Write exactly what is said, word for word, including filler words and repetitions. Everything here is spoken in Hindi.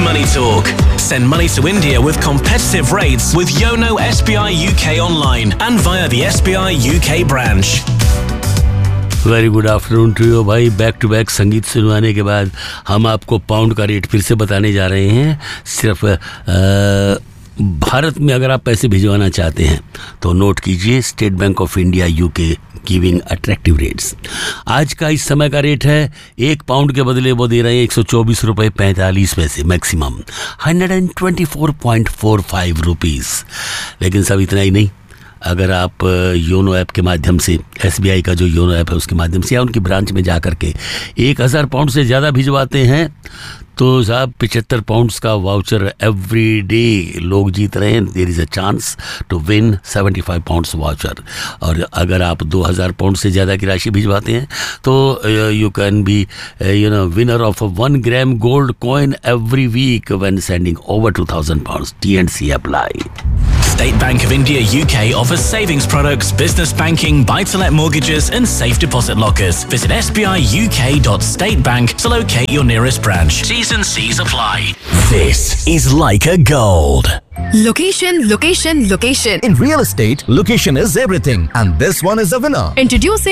Money Talk. Send money to India with competitive rates with Yono S B I U K online and via the S B I U K branch. Very good afternoon to you भाई. बैक टू बैक संगीत सुनवाने के बाद हम आपको पाउंड का रेट फिर से बताने जा रहे हैं. सिर्फ आ, भारत में अगर आप पैसे भिजवाना चाहते हैं तो नोट कीजिए, state bank of India UK giving attractive rates. आज का इस समय का रेट है एक पाउंड के बदले वो दे रहे हैं एक सौ चौबीस रुपये पैंतालीस पैसे maximum hundred and twenty four point four five rupees. लेकिन सब इतना ही नहीं, अगर आप योनो ऐप के माध्यम से, एसबीआई का जो योनो ऐप है उसके माध्यम से या उनकी ब्रांच में जा कर के एक हज़ार पाउंड से ज़्यादा भिजवाते हैं तो साहब पिचहत्तर पाउंड्स का वाउचर एवरी डे लोग जीत रहे हैं. There is a chance to win seventy five pounds voucher. और अगर आप दो हज़ार पाउंड से ज़्यादा की राशि भिजवाते हैं तो you can be you know winner of a one gram gold coin every week when sending over two thousand pounds. T and C apply. State Bank of India U K offers savings products, business banking, buy-to-let mortgages and safe deposit lockers. Visit s b i u k dot state bank to locate your nearest branch. T's and C's apply. This is Leica Gold. Location, location, location. In real estate, location is everything. And this one is the winner. Introducing